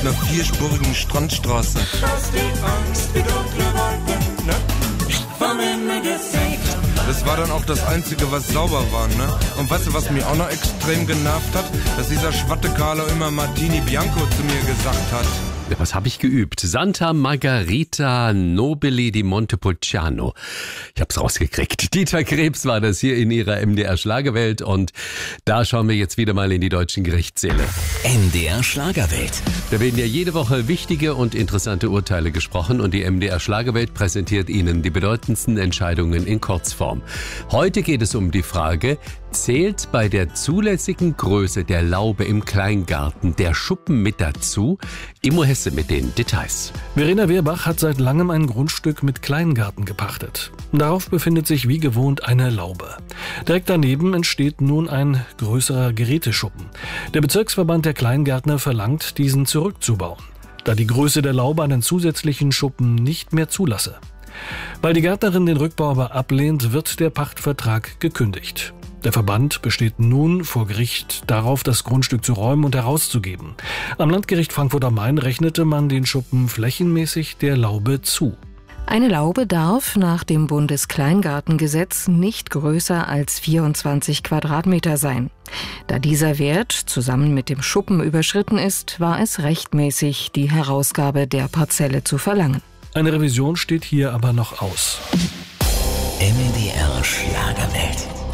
einer vierspurigen Strandstraße. Das war dann auch das Einzige, was sauber war, ne? Und weißt du, was mich auch noch extrem genervt hat? Dass dieser Schwatte-Carlo immer Martini Bianco zu mir gesagt hat. Was habe ich geübt? Santa Margherita Nobili di Montepulciano. Ich habe es rausgekriegt. Dieter Krebs war das hier in ihrer MDR Schlagerwelt und da schauen wir jetzt wieder mal in die deutschen Gerichtssäle. MDR Schlagerwelt. Da werden ja jede Woche wichtige und interessante Urteile gesprochen und die MDR Schlagerwelt präsentiert Ihnen die bedeutendsten Entscheidungen in Kurzform. Heute geht es um die Frage, zählt bei der zulässigen Größe der Laube im Kleingarten der Schuppen mit dazu? Immo Hesse mit den Details. Verena Wehrbach hat seit langem ein Grundstück mit Kleingarten gepachtet. Darauf befindet sich wie gewohnt eine Laube. Direkt daneben entsteht nun ein größerer Geräteschuppen. Der Bezirksverband der Kleingärtner verlangt, diesen zurückzubauen, da die Größe der Laube einen zusätzlichen Schuppen nicht mehr zulasse. Weil die Gärtnerin den Rückbau aber ablehnt, wird der Pachtvertrag gekündigt. Der Verband besteht nun vor Gericht darauf, das Grundstück zu räumen und herauszugeben. Am Landgericht Frankfurt am Main rechnete man den Schuppen flächenmäßig der Laube zu. Eine Laube darf nach dem Bundeskleingartengesetz nicht größer als 24 Quadratmeter sein. Da dieser Wert zusammen mit dem Schuppen überschritten ist, war es rechtmäßig, die Herausgabe der Parzelle zu verlangen. Eine Revision steht hier aber noch aus. MDR Schlagerwelt.